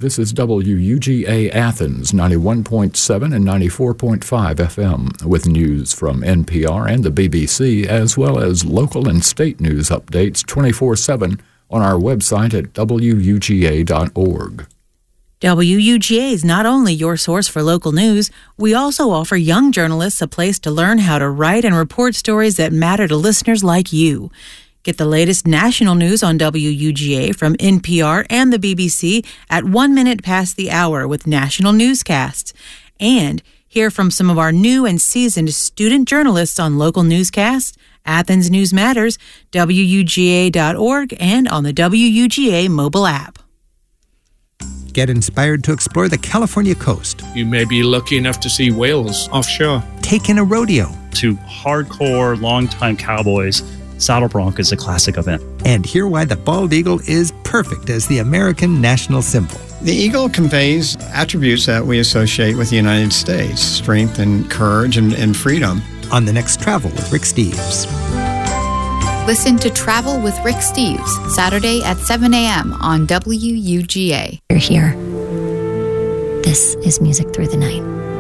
This is WUGA Athens, 91.7 and 94.5 FM, with news from NPR and the BBC, as well as local and state news updates 24/7 on our website at WUGA.org. WUGA is not only your source for local news, we also offer young journalists a place to learn how to write and report stories that matter to listeners like you. Get the latest national news on WUGA from NPR and the BBC at 1 minute past the hour with national newscasts. And hear from some of our new and seasoned student journalists on local newscasts, Athens News Matters, WUGA.org, and on the WUGA mobile app. Get inspired to explore the California coast. You may be lucky enough to see whales offshore. Take in a rodeo. To hardcore, longtime cowboys, Saddle Bronc is a classic event. And hear why the bald eagle is perfect as the American national symbol. The eagle conveys attributes that we associate with the United States: strength and courage and freedom. On the next Travel with Rick Steves. Listen to Travel with Rick Steves, Saturday at 7 a.m. on WUGA. You're here. This is Music Through the Night.